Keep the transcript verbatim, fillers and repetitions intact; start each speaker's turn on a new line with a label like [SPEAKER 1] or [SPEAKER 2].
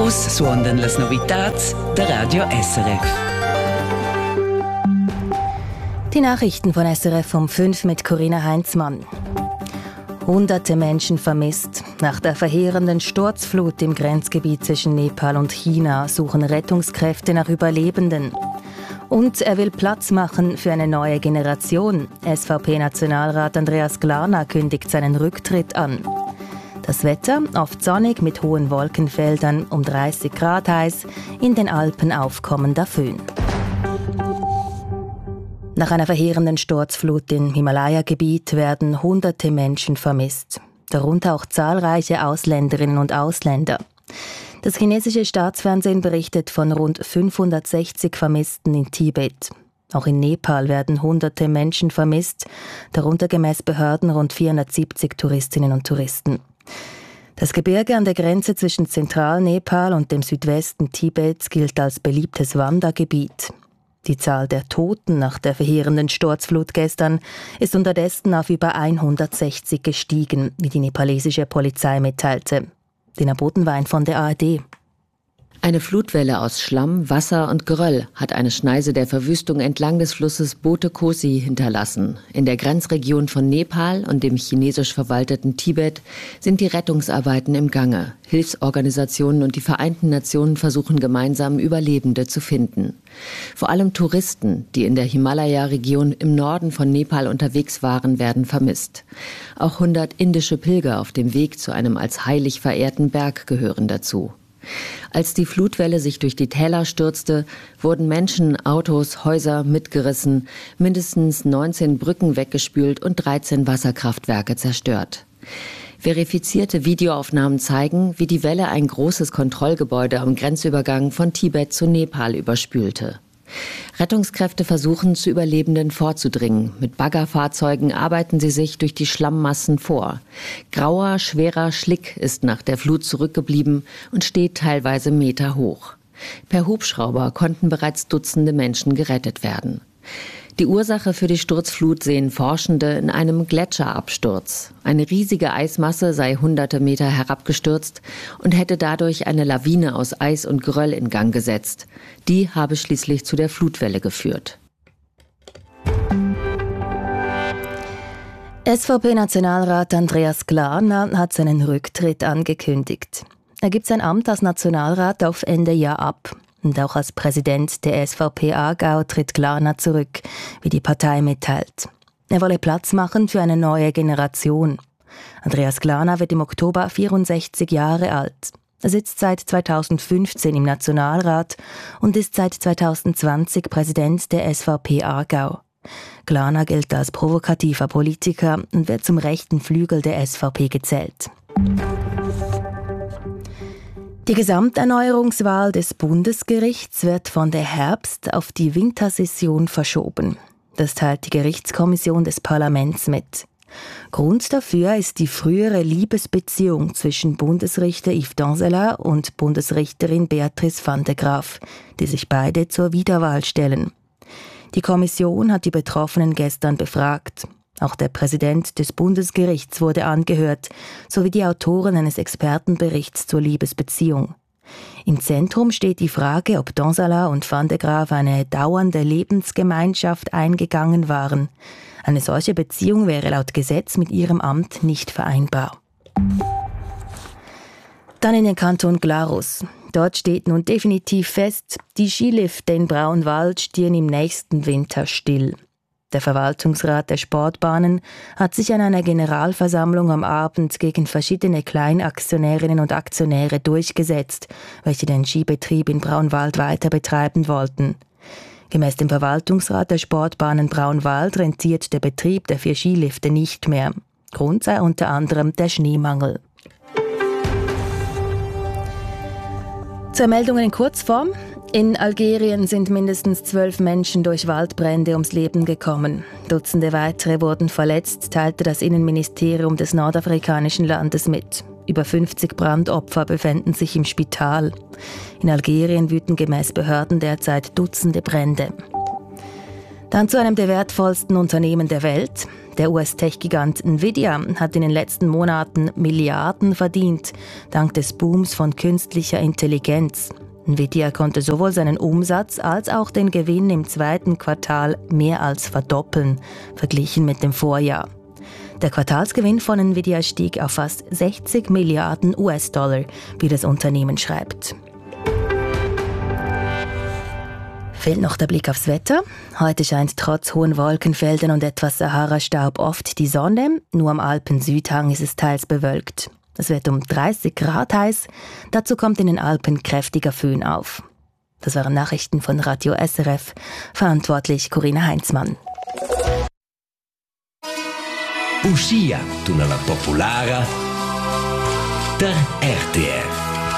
[SPEAKER 1] Us suondan las novitats der Radio S R F.
[SPEAKER 2] Die Nachrichten von S R F um fünf mit Corinna Heinzmann. Hunderte Menschen vermisst. Nach der verheerenden Sturzflut im Grenzgebiet zwischen Nepal und China suchen Rettungskräfte nach Überlebenden. Und er will Platz machen für eine neue Generation. S V P-Nationalrat Andreas Glarner kündigt seinen Rücktritt an. Das Wetter oft sonnig mit hohen Wolkenfeldern, um dreißig Grad heiß, in den Alpen aufkommender Föhn. Nach einer verheerenden Sturzflut im Himalaya-Gebiet werden hunderte Menschen vermisst, darunter auch zahlreiche Ausländerinnen und Ausländer. Das chinesische Staatsfernsehen berichtet von rund fünfhundertsechzig Vermissten in Tibet. Auch in Nepal werden hunderte Menschen vermisst, darunter gemäß Behörden rund vierhundertsiebzig Touristinnen und Touristen. Das Gebirge an der Grenze zwischen Zentralnepal und dem Südwesten Tibets gilt als beliebtes Wandergebiet. Die Zahl der Toten nach der verheerenden Sturzflut gestern ist unterdessen auf über hundertsechzig gestiegen, wie die nepalesische Polizei mitteilte. Dina Bodenwein von der A R D.
[SPEAKER 3] Eine Flutwelle aus Schlamm, Wasser und Geröll hat eine Schneise der Verwüstung entlang des Flusses Bote Kosi hinterlassen. In der Grenzregion von Nepal und dem chinesisch verwalteten Tibet sind die Rettungsarbeiten im Gange. Hilfsorganisationen und die Vereinten Nationen versuchen gemeinsam, Überlebende zu finden. Vor allem Touristen, die in der Himalaya-Region im Norden von Nepal unterwegs waren, werden vermisst. Auch hundert indische Pilger auf dem Weg zu einem als heilig verehrten Berg gehören dazu. Als die Flutwelle sich durch die Täler stürzte, wurden Menschen, Autos, Häuser mitgerissen, mindestens neunzehn Brücken weggespült und dreizehn Wasserkraftwerke zerstört. Verifizierte Videoaufnahmen zeigen, wie die Welle ein großes Kontrollgebäude am Grenzübergang von Tibet zu Nepal überspülte. Rettungskräfte versuchen, zu Überlebenden vorzudringen. Mit Baggerfahrzeugen arbeiten sie sich durch die Schlammmassen vor. Grauer, schwerer Schlick ist nach der Flut zurückgeblieben und steht teilweise Meter hoch. Per Hubschrauber konnten bereits Dutzende Menschen gerettet werden. Die Ursache für die Sturzflut sehen Forschende in einem Gletscherabsturz. Eine riesige Eismasse sei hunderte Meter herabgestürzt und hätte dadurch eine Lawine aus Eis und Geröll in Gang gesetzt. Die habe schließlich zu der Flutwelle geführt.
[SPEAKER 2] S V P-Nationalrat Andreas Glarner hat seinen Rücktritt angekündigt. Er gibt sein Amt als Nationalrat auf Ende Jahr ab. Und auch als Präsident der S V P Aargau tritt Glarner zurück, wie die Partei mitteilt. Er wolle Platz machen für eine neue Generation. Andreas Glarner wird im Oktober vierundsechzig Jahre alt. Er sitzt seit zweitausendfünfzehn im Nationalrat und ist seit zweitausendzwanzig Präsident der S V P Aargau. Glarner gilt als provokativer Politiker und wird zum rechten Flügel der S V P gezählt. Die Gesamterneuerungswahl des Bundesgerichts wird von der Herbst- auf die Wintersession verschoben. Das teilt die Gerichtskommission des Parlaments mit. Grund dafür ist die frühere Liebesbeziehung zwischen Bundesrichter Yves Danselat und Bundesrichterin Beatrice van de Graaf, die sich beide zur Wiederwahl stellen. Die Kommission hat die Betroffenen gestern befragt. Auch der Präsident des Bundesgerichts wurde angehört, sowie die Autoren eines Expertenberichts zur Liebesbeziehung. Im Zentrum steht die Frage, ob Danselat und van de Graaf eine dauernde Lebensgemeinschaft eingegangen waren. Eine solche Beziehung wäre laut Gesetz mit ihrem Amt nicht vereinbar. Dann in den Kanton Glarus. Dort steht nun definitiv fest, die Skilifte in Braunwald stehen im nächsten Winter still. Der Verwaltungsrat der Sportbahnen hat sich an einer Generalversammlung am Abend gegen verschiedene Kleinaktionärinnen und Aktionäre durchgesetzt, welche den Skibetrieb in Braunwald weiter betreiben wollten. Gemäß dem Verwaltungsrat der Sportbahnen Braunwald rentiert der Betrieb der vier Skilifte nicht mehr. Grund sei unter anderem der Schneemangel. Zur Meldung in Kurzform. In Algerien sind mindestens zwölf Menschen durch Waldbrände ums Leben gekommen. Dutzende weitere wurden verletzt, teilte das Innenministerium des nordafrikanischen Landes mit. Über fünfzig Brandopfer befänden sich im Spital. In Algerien wüten gemäß Behörden derzeit Dutzende Brände. Dann zu einem der wertvollsten Unternehmen der Welt. Der U S-Tech-Gigant Nvidia hat in den letzten Monaten Milliarden verdient, dank des Booms von künstlicher Intelligenz. Nvidia konnte sowohl seinen Umsatz als auch den Gewinn im zweiten Quartal mehr als verdoppeln, verglichen mit dem Vorjahr. Der Quartalsgewinn von Nvidia stieg auf fast sechzig Milliarden U S-Dollar, wie das Unternehmen schreibt. Fehlt noch der Blick aufs Wetter. Heute scheint trotz hohen Wolkenfeldern und etwas Sahara-Staub oft die Sonne. Nur am Alpen-Südhang ist es teils bewölkt. Es wird um dreißig Grad heiß. Dazu kommt in den Alpen kräftiger Föhn auf. Das waren Nachrichten von Radio S R F. Verantwortlich Corinna Heinzmann.
[SPEAKER 1] Uscì nella Popolare der R T R.